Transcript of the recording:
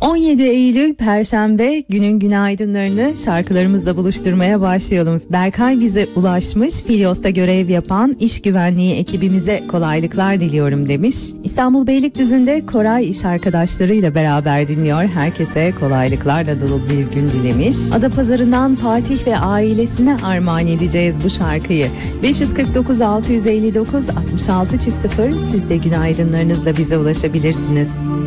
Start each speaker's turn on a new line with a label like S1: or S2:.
S1: 17 Eylül Perşembe günün günaydınlarını şarkılarımızla buluşturmaya başlayalım. Berkay bize ulaşmış, Filyos'ta görev yapan iş güvenliği ekibimize kolaylıklar diliyorum demiş. İstanbul Beylikdüzü'nde Koray iş arkadaşlarıyla beraber dinliyor. Herkese kolaylıklarla dolu bir gün dilemiş. Adapazarı'ndan Fatih ve ailesine armağan edeceğiz bu şarkıyı. 549 659 66 0 siz de günaydınlarınızla bize ulaşabilirsiniz.